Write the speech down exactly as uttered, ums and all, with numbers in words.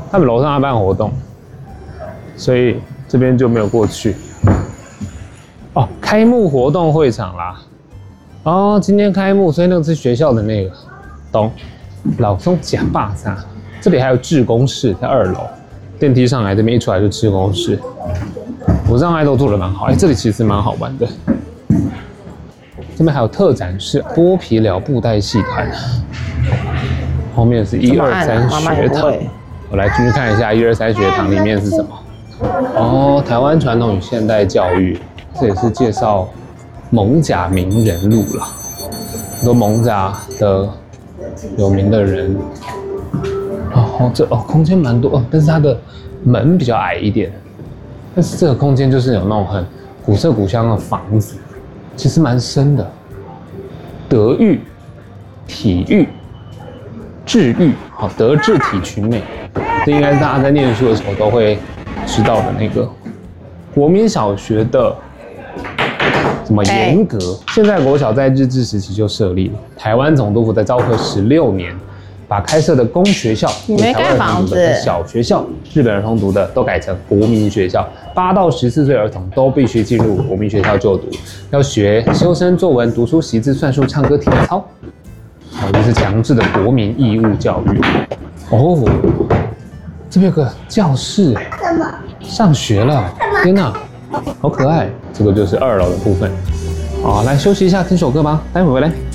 他们楼上在办活动，所以这边就没有过去。哦，开幕活动会场啦。哦，今天开幕，所以那个是学校的那个，懂？老松假霸啥？这里还有志工室，在二楼，电梯上来这边一出来就志工室。我障碍都做得蛮好，哎、欸，这里其实蛮好玩的。这边还有特展室，剥皮疗布袋戏团。后面是一二三学堂，我来继续看一下一二三学堂里面是什么。哦，台湾传统与现代教育，这也是介绍艋舺名人录了，很多艋舺的有名的人。哦，这哦空间蛮多，哦，但是它的门比较矮一点。但是这个空间就是有那种很古色古香的房子，其实蛮深的。德育、体育、智育，好，德智体群美，这应该是大家在念书的时候都会知道的那个国民小学的怎么严格。现在国小在日治时期就设立了，台湾总督府在昭和十六年。把开设的公学校、台湾儿童读的小学校、日本儿童读的都改成国民学校。八到十四岁儿童都必须进入国民学校就读，要学修身作文、读书习字、算术、唱歌、体操。好，这是强制的国民义务教育。哦，这边有个教室哎，上学了，天哪，好可爱！这个就是二楼的部分。好，来休息一下，听首歌吧，待会回来。